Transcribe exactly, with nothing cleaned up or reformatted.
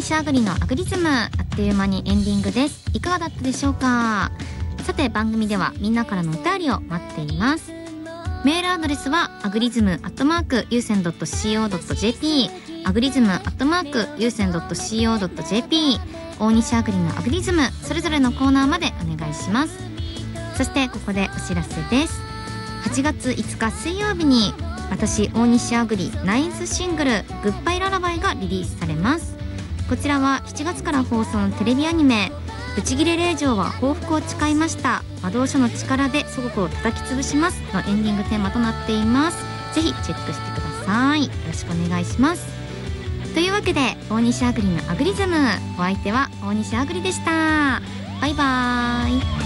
西あぐりのアグリズム、あっという間にエンディングです。いかがだったでしょうか。さて番組ではみんなからのお便りを待っています。メールアドレスはアグリズムアットマークユーセンドットシーオードットジェーピー、 アグリズムアットマークユーセンドットシーオードットジェーピー、 大西あぐりのアグリズム、それぞれのコーナーまでお願いします。そしてここでお知らせです。はちがついつか水曜日に私大西あぐりナインスシングルグッバイララバイがリリースされます。こちらはしちがつから放送のテレビアニメブチギレ令嬢は報復を誓いました、魔導書の力で祖国を叩き潰しますのエンディングテーマとなっています。ぜひチェックしてください。よろしくお願いします。というわけで大西あぐりのアグリズム、お相手は大西あぐりでした。バイバーイ。